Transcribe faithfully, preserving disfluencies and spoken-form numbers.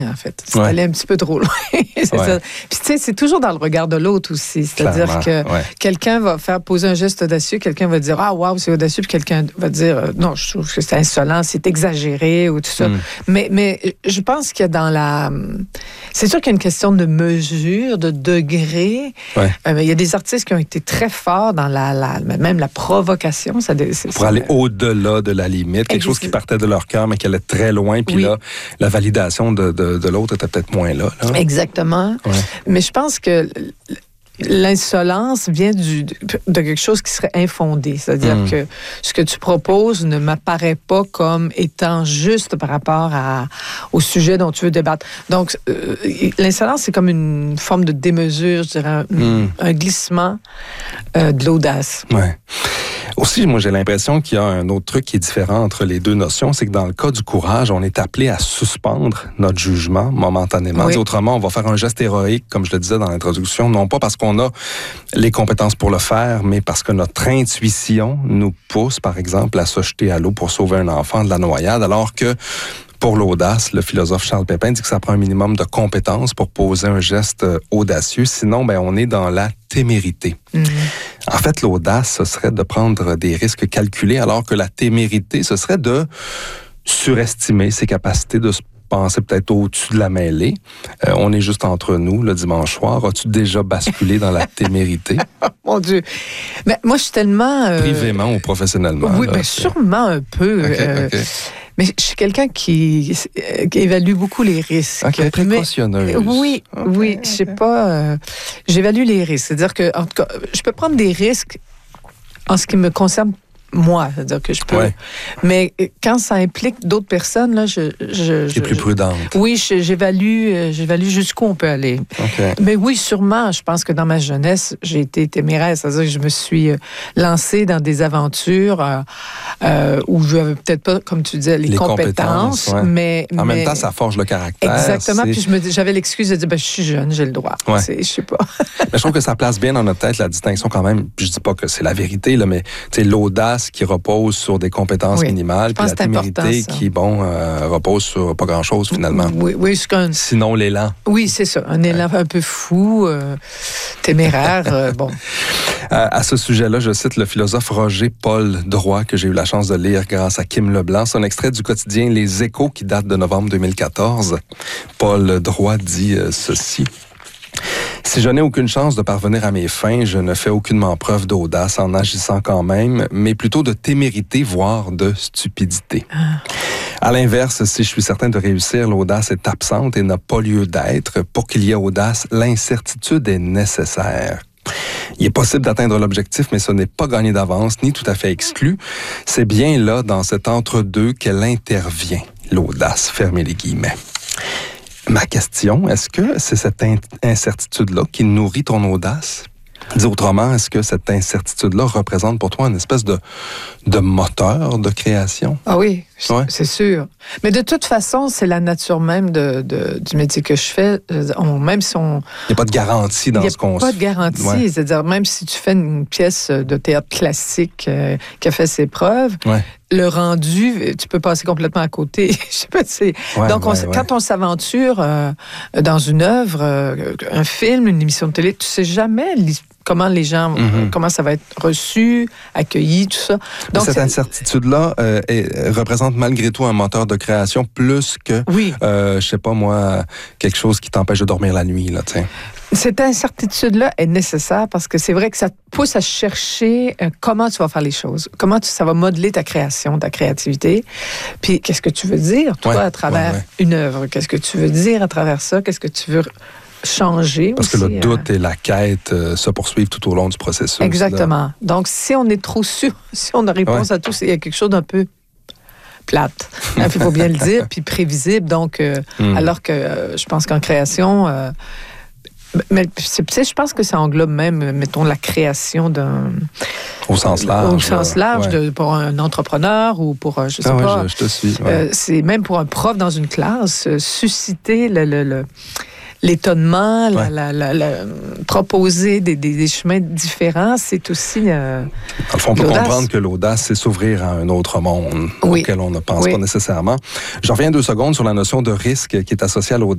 en fait. C'est ouais. allé un petit peu trop loin. c'est ouais. ça. Puis tu sais, c'est toujours dans le regard de l'autre aussi. C'est-à-dire Clairement, que ouais. quelqu'un va faire poser un geste audacieux, quelqu'un va dire « Ah, waouh, c'est audacieux », puis quelqu'un va dire euh, « Non, je trouve que c'est insolent, c'est exagéré » ou tout ça. Mm. Mais, mais je pense qu'il y a dans la... C'est sûr qu'il y a une question de mesure, de degré. Ouais. Euh, il y a des artistes qui ont été très forts dans la, la même la provocation. Ça, c'est, Pour aller c'est... au-delà de la limite, quelque chose qui partait de leur cœur, mais qui allait très loin, puis oui. là, la validation de, de, de l'autre était peut-être moins là. là. Exactement. Ouais. Mais je pense que l'insolence vient du, de quelque chose qui serait infondé. C'est-à-dire mmh. que ce que tu proposes ne m'apparaît pas comme étant juste par rapport à, au sujet dont tu veux débattre. Donc, euh, l'insolence, c'est comme une forme de démesure, je dirais, un, mmh. un glissement euh, de l'audace. Ouais. Aussi, moi, j'ai l'impression qu'il y a un autre truc qui est différent entre les deux notions, c'est que dans le cas du courage, on est appelé à suspendre notre jugement momentanément. Oui. Autrement, on va faire un geste héroïque, comme je le disais dans l'introduction, non pas parce qu'on a les compétences pour le faire, mais parce que notre intuition nous pousse, par exemple, à se jeter à l'eau pour sauver un enfant de la noyade, alors que pour l'audace, le philosophe Charles Pépin dit que ça prend un minimum de compétences pour poser un geste audacieux. Sinon, ben, on est dans la témérité. Mm-hmm. En fait, l'audace, ce serait de prendre des risques calculés, alors que la témérité, ce serait de surestimer ses capacités, de se penser peut-être au-dessus de la mêlée. Euh, on est juste entre nous le dimanche soir. As-tu déjà basculé dans la témérité? Mon Dieu! Mais moi, je suis tellement... Euh... Privément ou professionnellement? Oui, là, bien sûrement un peu. Okay, euh... okay. Mais je suis quelqu'un qui, qui évalue beaucoup les risques. Okay, précautionneuse. Oui, okay, oui, je sais okay. pas. Euh, j'évalue les risques. C'est-à-dire que, en tout cas, je peux prendre des risques en ce qui me concerne moi, c'est-à-dire que je peux. Ouais. Mais quand ça implique d'autres personnes, là, je. je Tu es plus prudente. Oui, je, j'évalue, j'évalue jusqu'où on peut aller. Okay. Mais oui, sûrement, je pense que dans ma jeunesse, j'ai été téméraire, c'est-à-dire que je me suis lancée dans des aventures euh, euh, où je n'avais peut-être pas, comme tu disais, les, les compétences, compétences ouais. mais en mais... même temps, ça forge le caractère. Exactement. C'est... Puis je me, j'avais l'excuse de dire, ben, je suis jeune, j'ai le droit. Ouais. C'est, je sais pas. Mais je trouve que ça place bien dans notre tête la distinction quand même. Puis je dis pas que c'est la vérité là, mais tu sais, l'audace qui repose sur des compétences oui, minimales, puis la témérité qui, bon, euh, repose sur pas grand-chose, finalement. Oui, oui, c'est un... Sinon, l'élan. Oui, c'est ça. Un élan ouais. un peu fou, euh, téméraire, euh, bon. Euh, à ce sujet-là, je cite le philosophe Roger Paul Droit, que j'ai eu la chance de lire grâce à Kim Leblanc. C'est un extrait du quotidien Les Échos qui date de novembre deux mille quatorze. Paul Droit dit euh, ceci. Si je n'ai aucune chance de parvenir à mes fins, je ne fais aucunement preuve d'audace en agissant quand même, mais plutôt de témérité, voire de stupidité. Ah. À l'inverse, si je suis certain de réussir, l'audace est absente et n'a pas lieu d'être. Pour qu'il y ait audace, l'incertitude est nécessaire. Il est possible d'atteindre l'objectif, mais ce n'est pas gagné d'avance, ni tout à fait exclu. C'est bien là, dans cet entre-deux, qu'elle intervient, l'audace, fermez les guillemets. Ma question, est-ce que c'est cette in- incertitude-là qui nourrit ton audace? Dis autrement, est-ce que cette incertitude-là représente pour toi une espèce de, de moteur de création? Ah oui, ouais. c'est sûr. Mais de toute façon, c'est la nature même de, de, du métier que je fais. On, même si on... Il n'y a pas de garantie dans ce qu'on... Il n'y a pas de garantie. Ouais. C'est-à-dire, même si tu fais une pièce de théâtre classique euh, qui a fait ses preuves, ouais. le rendu, tu peux passer complètement à côté. Je sais pas, c'est... Ouais, Donc, on, ouais, ouais. quand on s'aventure euh, dans une œuvre, euh, un film, une émission de télé, tu sais jamais comment les gens, mm-hmm. comment ça va être reçu, accueilli, tout ça. Donc, cette c'est... incertitude-là euh, est, représente malgré tout un moteur de création plus que, oui. euh, je sais pas moi, quelque chose qui t'empêche de dormir la nuit, là, tu sais. Cette incertitude-là est nécessaire parce que c'est vrai que ça te pousse à chercher euh, comment tu vas faire les choses, comment tu, ça va modeler ta création, ta créativité. Puis, qu'est-ce que tu veux dire, toi, ouais, à travers ouais, ouais. une œuvre? Qu'est-ce que tu veux dire à travers ça? Qu'est-ce que tu veux changer Parce aussi, que le doute euh... et la quête euh, se poursuivent tout au long du processus. Exactement. Là. Donc, si on est trop sûr, si on a réponse ouais. à tout, il y a quelque chose d'un peu plate. Il faut bien le dire, puis prévisible. Donc, euh, mm. alors que euh, je pense qu'en création... Euh, mais tu sais, je pense que ça englobe même, mettons, la création d'un... Au sens large. Au sens large, ouais. de, pour un entrepreneur ou pour, je sais ah pas... Ouais, je, je te suis. Ouais. Euh, c'est même pour un prof dans une classe, euh, susciter le... le, le l'étonnement, ouais. la, la, la, la, proposer des, des, des chemins différents, c'est aussi... Euh, Dans le fond, on peut l'audace. Comprendre que l'audace, c'est s'ouvrir à un autre monde oui. auquel on ne pense oui. pas nécessairement. Je reviens deux secondes sur la notion de risque qui est associée à l'audace.